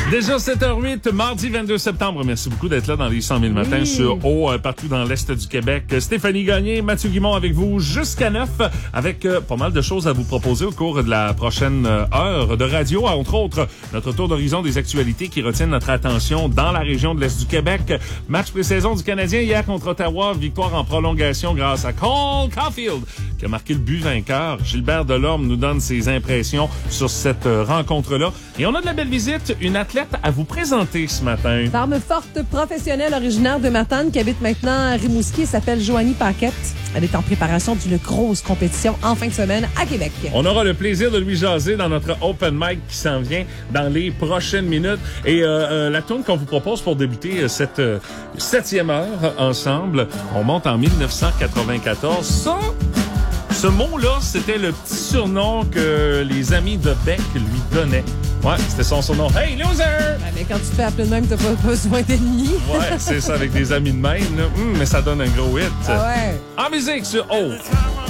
Déjà 7h08, mardi 22 septembre. Merci beaucoup d'être là dans les 100 000 matins sur eau, partout dans l'Est du Québec. Stéphanie Gagné, Mathieu Guimond avec vous jusqu'à 9, avec pas mal de choses à vous proposer au cours de la prochaine heure de radio. Entre autres, notre tour d'horizon des actualités qui retiennent notre attention dans la région de l'Est du Québec. Match pré-saison du Canadien hier contre Ottawa. Victoire en prolongation grâce à Cole Caulfield qui a marqué le but vainqueur. Gilbert Delorme nous donne ses impressions sur cette rencontre-là. Et on a de la belle visite, une athlète à vous présenter ce matin. Femme forte professionnelle originaire de Matane qui habite maintenant à Rimouski et s'appelle Joanie Paquette. Elle est en préparation d'une grosse compétition en fin de semaine à Québec. On aura le plaisir de lui jaser dans notre open mic qui s'en vient dans les prochaines minutes. Et la tourne qu'on vous propose pour débuter cette 7e heure ensemble, on monte en 1994. Ce mot-là, c'était le petit surnom que les amis de Beck lui donnaient. Ouais, c'était son surnom. Hey, loser! Mais quand tu te fais appeler de même, t'as pas besoin d'ennemis. Ouais, c'est ça, avec des amis de même. Là. Mais ça donne un gros hit. Ah ouais. En musique sur O.